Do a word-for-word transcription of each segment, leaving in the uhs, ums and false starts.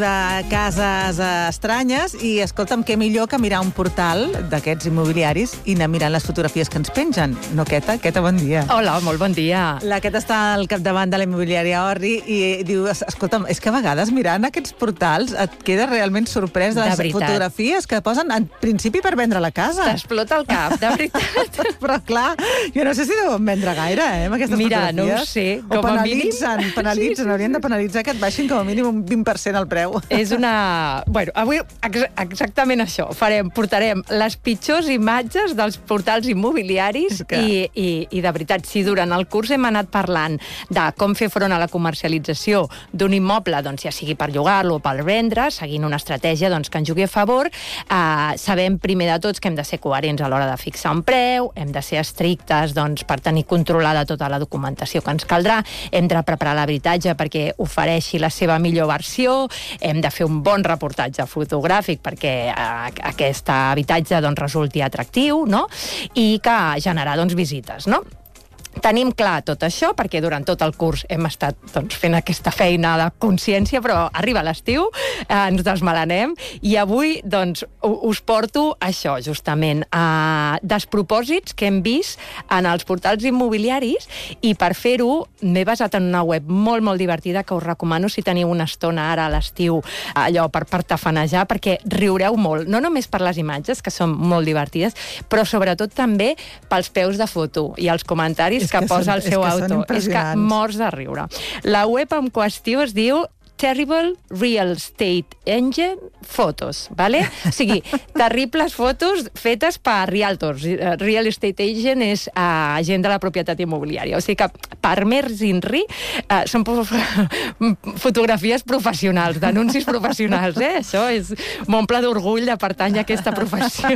de cases estranyes i, escolta'm, què millor que mirar un portal d'aquests immobiliaris i anar mirant les fotografies que ens pengen. No, Queta? Queta, bon dia. Hola, molt bon dia. La Queta està al capdavant de la immobiliària Orri i diu, escolta'm, és que a vegades mirant aquests portals et quedes realment sorprès de les De veritat. fotografies que posen en principi per vendre la casa. T'explota el cap, de veritat. Però, clar, jo no sé si deuen vendre gaire, eh, amb aquestes Mira, fotografies. no ho sé, O com a penalitzen, mínim. penalitzen, Sí, sí, haurien sí. de penalitzar que et baixin com a mínim un vint per cent el preu. És una... Bueno, avui ex exactament això. Farem, portarem les pitjors imatges dels portals immobiliaris Que... i, i, i de veritat, si durant el curs hem anat parlant de com fer front a la comercialització d'un immoble, doncs ja sigui per llogar-lo o per vendre, seguint una estratègia doncs, que ens jugui a favor, eh, sabem primer de tots que hem de ser coherents a l'hora de fixar un preu, hem de ser estrictes doncs, per tenir controlada tota la documentació que ens caldrà, hem de preparar l'habitatge perquè ofereixi la seva millor versió, hem de fer un bon reportatge fotogràfic perquè eh, aquest habitatge doncs, resulti atractiu, no? I que generar doncs, visites, no? Tenim clar tot això, perquè durant tot el curs hem estat doncs, fent aquesta feina de consciència, però arriba l'estiu, eh, ens desmelenem, i avui doncs, us porto això, justament, a despropòsits que hem vist en els portals immobiliaris, i per fer-ho m'he basat en una web molt, molt divertida que us recomano si teniu una estona ara a l'estiu, allò per, per tafanejar, perquè riureu molt, no només per les imatges, que són molt divertides, però sobretot també pels peus de foto i els comentaris que, que posa el seu autor. És que morts de riure. La web en qüestió es diu Terrible Real Estate Engine Photos, ¿vale? O sigui, terribles fotos fetes per realtors. Real Estate Agent és uh, agent de la propietat immobiliària. O sigui que, per més inri, uh, són fotografies professionals, d'anuncis professionals, eh? Això és m'omple d'orgull de pertany a aquesta professió.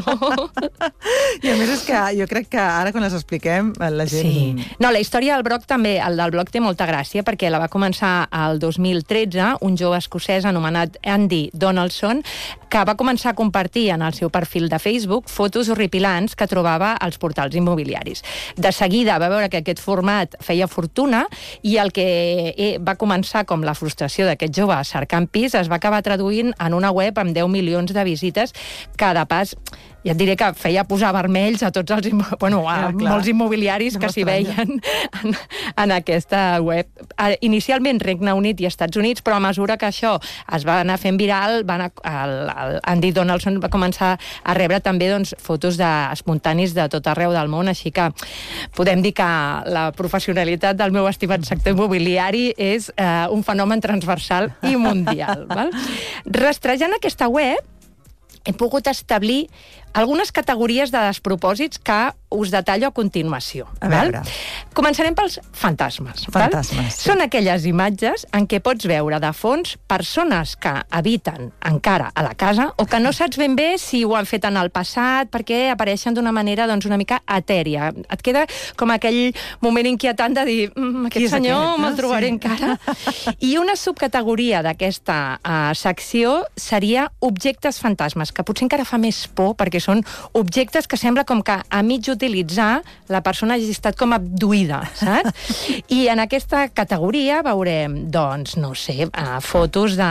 I a més és que jo crec que ara quan les expliquem la gent... Sí. No, la història del blog també, el del blog té molta gràcia perquè la va començar el dos mil tretze un jove escocès anomenat Andy Donaldson, que va començar a compartir en el seu perfil de Facebook fotos horripilants que trobava als portals immobiliaris. De seguida va veure que aquest format feia fortuna i el que va començar com la frustració d'aquest jove cercant pis es va acabar traduint en una web amb deu milions de visites que, de pas, ja et diré que feia posar vermells a tots els bueno, a ja, molts immobiliaris no que s'hi veien en, en aquesta web. Inicialment Regne Unit i Estats Units, però a mesura que això es va anar fent viral, va anar, el, el Andy Donaldson va començar a rebre també doncs, fotos de, espontanis de tot arreu del món, així que podem dir que la professionalitat del meu estimat sector immobiliari és eh, un fenomen transversal i mundial. Val? Rastrejant aquesta web, he pogut establir algunes categories de despropòsits que us detallo a continuació. A veure. Val? Començarem pels fantasmes. Fantasmes, val? sí. Són aquelles imatges en què pots veure de fons persones que habiten encara a la casa o que no saps ben bé si ho han fet en el passat perquè apareixen d'una manera doncs, una mica etèria. Et queda com aquell moment inquietant de dir mmm, aquest senyor aquest? me'l trobaré sí. encara. I una subcategoria d'aquesta uh, secció seria objectes fantasmes, que potser encara fa més por perquè són objectes que sembla com que a mig utilitzar la persona hagi estat com abduïda, saps? I en aquesta categoria veurem, doncs, no sé, uh, fotos de...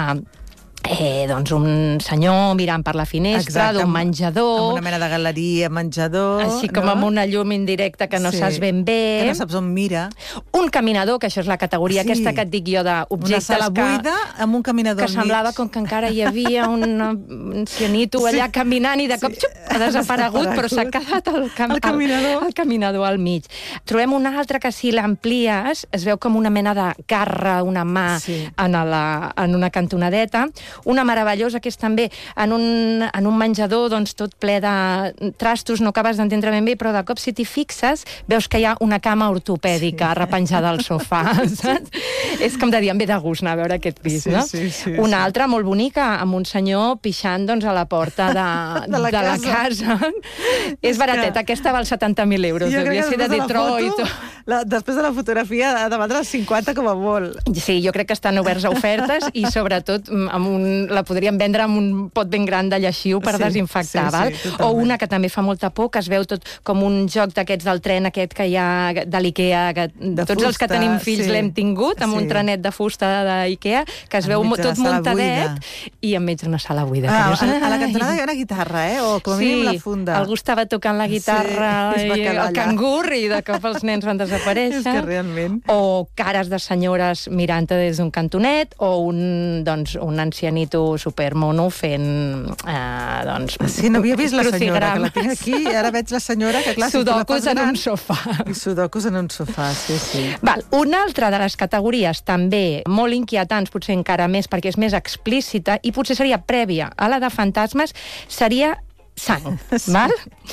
Eh, doncs un senyor mirant per la finestra d'un menjador, amb una mena de galeria, menjador, així com no? amb una llum indirecta que no sí. saps ben bé, que no saps on mira, un caminador, que això és la categoria sí. aquesta que et dic jo d'objectes una sala que, buida amb un caminador que semblava mig. com que encara hi havia un ancianito sí. allà caminant i de cop sí. xup, ha desaparegut, però s'ha quedat el, cam el, caminador. El, el caminador al mig. Trobem una altra que si l'amplies es veu com una mena de garra, una mà sí. en, la, en una cantonadeta. Una meravellosa que és també en un, en un menjador doncs, tot ple de trastos, no acabes d'entendre ben bé, però de cop si t'hi fixes veus que hi ha una cama ortopèdica sí. repenjada al sofà. Saps? És com de dir, em ve de gust anar a veure aquest pis. Sí, no? sí, sí, una sí. altra molt bonica, amb un senyor pixant doncs, a la porta de, de, la, de casa. la casa. És barateta, que... aquesta val setanta mil euros, devia ser de Detroit. Foto, la, després de la fotografia ha de valdre cinquanta com a molt. Sí, jo crec que estan oberts a ofertes i sobretot amb un un, la podríem vendre amb un pot ben gran de lleixiu per Sí, desinfectar, sí, val? sí, O totalment. una que també fa molta por, que es veu tot com un joc d'aquests del tren aquest que hi ha de l'Ikea, que De tots els que fusta, tenim fills sí. l'hem tingut, amb Sí. un trenet de fusta d'Ikea, que es veu Enmig de la tot sala muntadet buida. i enmig d'una sala buida. Ah, que dius, a, a la "Ai". cantonada hi ha una guitarra, eh? O com a mínim la funda. Algú estava tocant la guitarra Sí, es va i quedar el allà. cangur i de cop els nens van desaparèixer. És que realment... O cares de senyores mirant-te des d'un cantonet, o un, doncs, un ancianito supermono fent... Eh, doncs, Sí, no havia vist la senyora, que la tinc crucigrames. aquí, i ara veig la senyora, que clar... si tu la Sudokus fas en gran- un sofà. I sudokus en un sofà, sí, sí. Val, una altra de les categories també molt inquietants, potser encara més perquè és més explícita i potser seria prèvia a la de fantasmes, seria sang, Sí. val?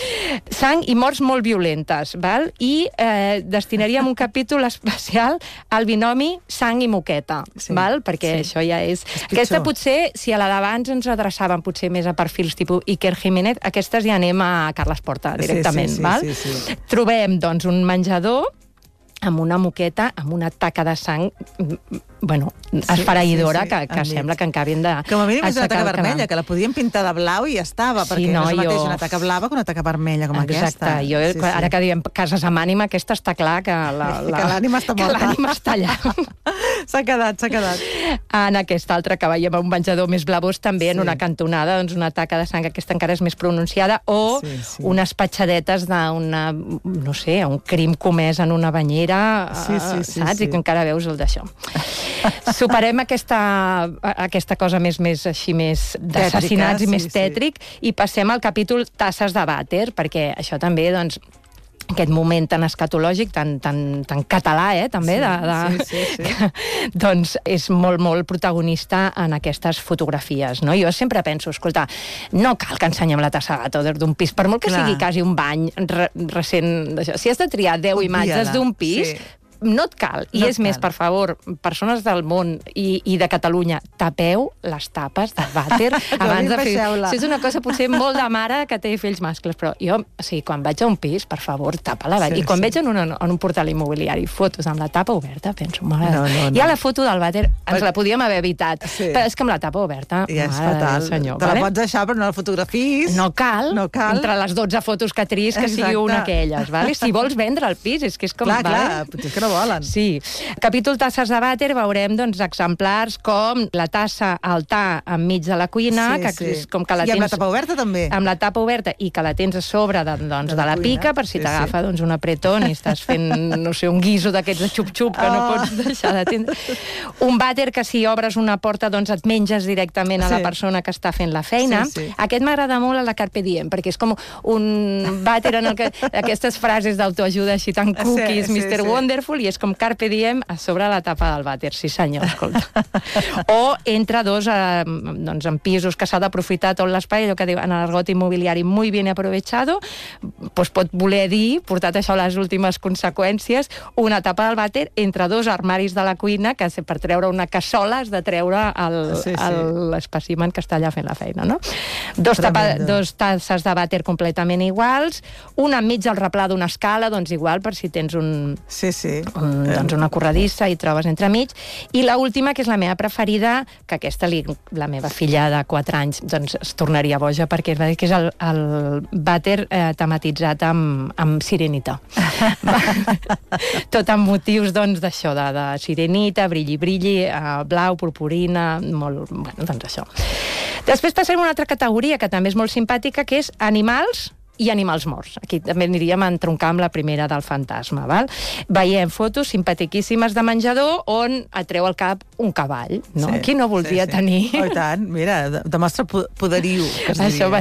Sang i morts molt violentes, val? I eh, destinaríem un capítol especial al binomi sang i moqueta, Sí, val? Perquè sí. això ja és... És Aquesta pitjor. potser, si a la d'abans ens adreçàvem potser més a perfils tipus Iker Jiménez, aquestes ja anem a Carles Porta directament, sí, sí, val? sí, sí. Trobem, doncs, un menjador amb una moqueta, amb una taca de sang, mm, bueno, esfereïdora, sí, sí, que, que enmig. sembla que acabin de... Com a mínim és una aixecar taca el vermella, canal. que la podien pintar de blau i ja estava, Sí, perquè no, no, és el mateix jo- una taca blava que una taca vermella, com Exacte. aquesta. Jo, Sí, sí. ara que diem cases amb ànima, aquesta està clar que la, la, Que l'ànima està que morta. l'ànima està allà. S'ha quedat, s'ha quedat. En aquesta altra que veiem un menjador més blavós, també en Sí. una cantonada, doncs una taca de sang, aquesta encara és més pronunciada, o Sí, sí. unes petjadetes d'una, no sé, un crim comès en una banyera, Sí, sí, sí, saps? sí. I que encara veus el d'això. Superem aquesta, aquesta cosa més, més així, més d'assassinats Tètrica, i més sí, sí. tètric, i passem al capítol tasses de vàter, perquè això també, doncs, aquest moment tan escatològic, tan, tan, tan català, eh, també, Sí, de, de, sí, sí, sí. que, doncs és molt, molt protagonista en aquestes fotografies, no? Jo sempre penso, escolta, no cal que ensenyem la tassa de gata d'un pis, per molt que Clar. sigui quasi un bany re, recent d'això. Si has de triar deu Obvia-la, imatges d'un pis, sí. no et cal. I No és et més, cal. per favor, persones del món i, i de Catalunya, tapeu les tapes de vàter abans de fer... deixeu-la. Això és una cosa potser molt de mare que té fills mascles, però jo, o sigui, quan vaig a un pis, per favor, tapa-la. Sí, I quan sí. veig en un, en un portal immobiliari fotos amb la tapa oberta, penso, mare... No, no, no. Ja la foto del vàter ens Per- la podíem haver evitat, Sí. però és que amb la tapa oberta, Ja és mare de fatal. Déu, senyor, Te la vale? pots deixar, però no la fotografiis. No cal, No cal. entre les dotze fotos que tris, que sigui Exacte. una aquelles, vale? Si vols vendre el pis, és que és com... Clar, vale? clar, potser és que no volen. Sí. Capítol tasses de vàter, veurem doncs, exemplars com la tassa al altar enmig de la cuina, Sí, que sí. és com que la I amb la tens... tapa oberta, també. amb la tapa oberta i que la tens a sobre de, doncs, De de, la la cuina. pica, per si Sí, t'agafa sí. doncs, un apretón i estàs fent, no sé, un guiso d'aquests de xup-xup que no Oh. pots deixar de tindre. Un vàter que si obres una porta doncs et menges directament a la Sí. persona que està fent la feina. Sí, sí. Aquest m'agrada molt a la Carpe Diem, perquè és com un vàter en el que aquestes frases d'autoajuda així tan Sí, cookies, sí, mister sí. Wonderful, i és com Carpe Diem a sobre la tapa del vàter. Sí, senyor, escolta. O entre dos, eh, doncs, en pisos que s'ha d'aprofitar tot l'espai, allò que diu en l'argot immobiliari muy bien aprovechado, doncs pot voler dir, portat això a les últimes conseqüències, una tapa del vàter entre dos armaris de la cuina, que per treure una cassola has de treure el, Sí, sí. el l'espècimen que està allà fent la feina, no? Dos, tapa, Tremendo. dos tasses de vàter completament iguals, una enmig del replà d'una escala, doncs igual, per si tens un, Sí, sí. un, doncs una corredissa i trobes entremig. I la última, que és la meva preferida, que aquesta li, la meva filla de quatre anys doncs es tornaria boja, perquè és, que és el, el vàter eh, tematitzat amb, amb sirenita. Tot amb motius doncs d'això, de, de sirenita, brilli-brilli, eh, blau, purpurina, molt... Bueno, doncs això. Després passem a una altra categoria que també és molt simpàtica, que és animals i animals morts. Aquí també aniríem a entroncar amb la primera del fantasma, val? Veiem fotos simpatiquíssimes de menjador on et treu al cap un cavall, no? Sí, Qui no voldria sí, sí. tenir... Oh, i tant, mira, de- demostra po- poderio, que es Això diria.